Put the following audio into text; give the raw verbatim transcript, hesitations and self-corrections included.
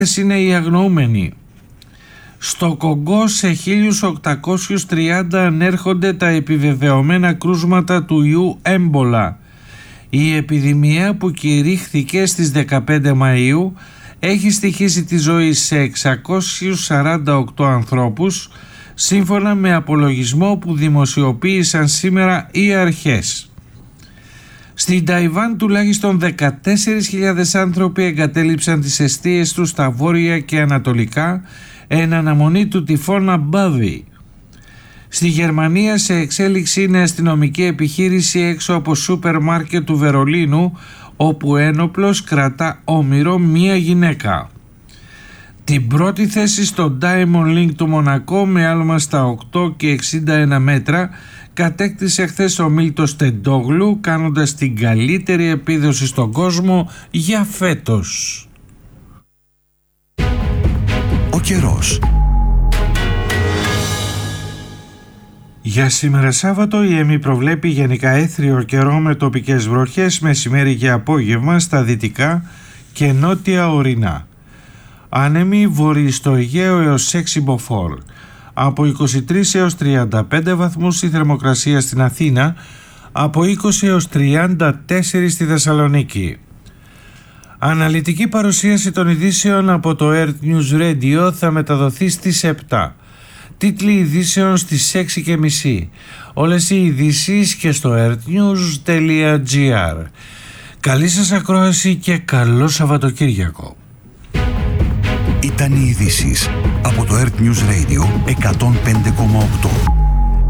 είναι οι αγνοούμενοι. Στο Κονγκό σε χίλια οκτακόσιους τριάντα ανέρχονται τα επιβεβαιωμένα κρούσματα του ιού έμπολα. Η επιδημία που κηρύχθηκε στις δεκαπέντε Μαΐου έχει στοιχήσει τη ζωή σε εξακόσιους σαράντα οκτώ ανθρώπους, σύμφωνα με απολογισμό που δημοσιοποίησαν σήμερα οι αρχές. Στην Ταϊβάν τουλάχιστον δεκατέσσερις χιλιάδες άνθρωποι εγκατέλειψαν τις εστίες τους στα βόρεια και ανατολικά εν αναμονή του τυφώνα Μπάβι. Στη Γερμανία σε εξέλιξη είναι αστυνομική επιχείρηση έξω από σούπερ μάρκετ του Βερολίνου, όπου ένοπλος κρατά όμηρο μία γυναίκα. Την πρώτη θέση στο Diamond League του Μονακό με άλμα στα οκτώ και εξήντα ένα μέτρα κατέκτησε χθες ο Μίλτος Τεντόγλου, κάνοντας την καλύτερη επίδοση στον κόσμο για φέτος. Ο καιρός. Για σήμερα Σάββατο η ΕΜΗ προβλέπει γενικά έθριο καιρό με τοπικές βροχές μεσημέρι και απόγευμα στα δυτικά και νότια ορεινά. Άνεμοι βορεί στο Αιγαίο έως έξι μποφόρ. Από είκοσι τρεις έως τριάντα πέντε βαθμούς η θερμοκρασία στην Αθήνα, από είκοσι έως τριάντα τέσσερα στη Θεσσαλονίκη. Αναλυτική παρουσίαση των ειδήσεων από το Earth News Radio θα μεταδοθεί στις επτά. Τίτλοι ειδήσεων στις έξι και μισή. Όλες οι ειδήσεις και στο earthnews τελεία gr. Καλή σας ακρόαση και καλό Σαββατοκύριακο. Ήταν οι ειδήσεις από το Earth News Radio εκατόν πέντε κόμμα οκτώ.